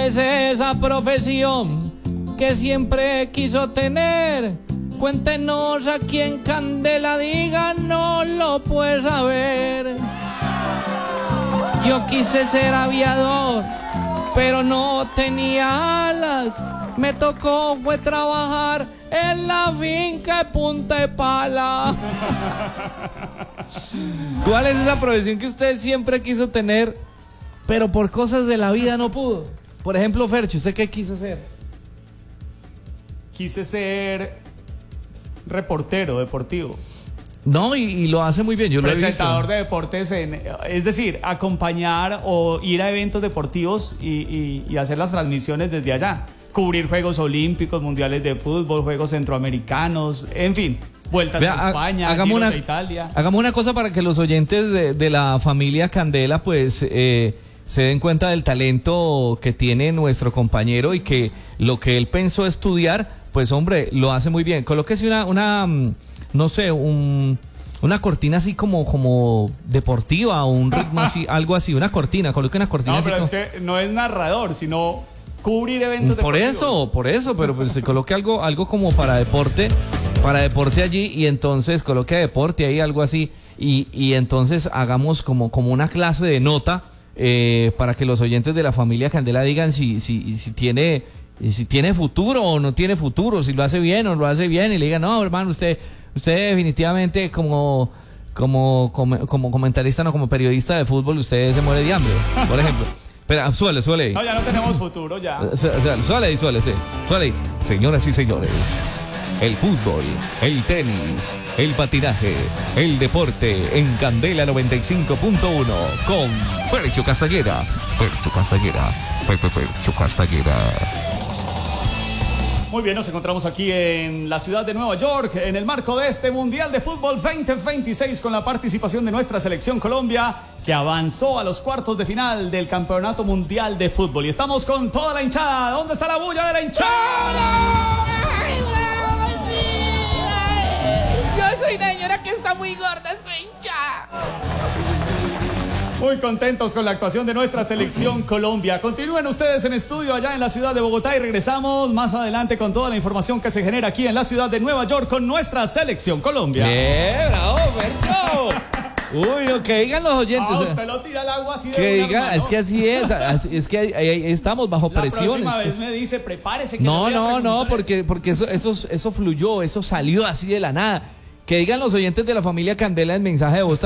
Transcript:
es esa profesión que siempre quiso tener? Cuéntenos aquí en Candela, diga, no lo puede saber. Yo quise ser aviador, pero no tenía alas. Me tocó fue trabajar en la finca de Punta de Pala. ¿Cuál es esa profesión que usted siempre quiso tener, pero por cosas de la vida no pudo? Por ejemplo, Fercho, ¿usted qué quiso ser? Quise ser reportero deportivo. No, y lo hace muy bien, yo lo he visto. Presentador de deportes, es decir, acompañar o ir a eventos deportivos y hacer las transmisiones desde allá. Cubrir Juegos Olímpicos, Mundiales de Fútbol, Juegos Centroamericanos, en fin, vueltas a España, Giros de Italia. Hagamos una cosa para que los oyentes de la familia Candela pues se den cuenta del talento que tiene nuestro compañero y que lo que él pensó estudiar, pues hombre, lo hace muy bien. Colóquese una no sé, una cortina así como deportiva o un ritmo así, algo así, una cortina, coloque una cortina así. No, pero es que no es narrador, sino cubrir eventos deportivos. Por eso, pero pues se coloque algo como para deporte allí y entonces coloque deporte ahí, algo así y entonces hagamos como una clase de nota para que los oyentes de la familia Candela digan si tiene futuro o no tiene futuro, si lo hace bien o no lo hace bien y le digan, no, hermano, usted definitivamente como comentarista, no como periodista de fútbol, usted se muere de hambre, por ejemplo. Espera, suele ahí. No, ya no tenemos futuro, ya. Suele ahí. Señoras y señores, el fútbol, el tenis, el patinaje, el deporte en Candela 95.1 con Fercho Castañeda. Muy bien, nos encontramos aquí en la ciudad de Nueva York, en el marco de este Mundial de Fútbol 2026, con la participación de nuestra selección Colombia, que avanzó a los cuartos de final del Campeonato Mundial de Fútbol. Y estamos con toda la hinchada. ¿Dónde está la bulla de la hinchada? Yo soy una señora que está muy gorda, soy hincha. Muy contentos con la actuación de nuestra selección Colombia. Continúen ustedes en estudio allá en la ciudad de Bogotá y regresamos más adelante con toda la información que se genera aquí en la ciudad de Nueva York con nuestra selección Colombia. ¡Bien, bravo, Fercho! Uy, no, que digan los oyentes. Usted lo tira al agua así de que una, diga, hermano. es que así es, es que ahí estamos bajo presión. La próxima vez me dice, prepárese. Que No, porque eso fluyó, eso salió así de la nada. Que digan los oyentes de la familia Candela en mensaje de voz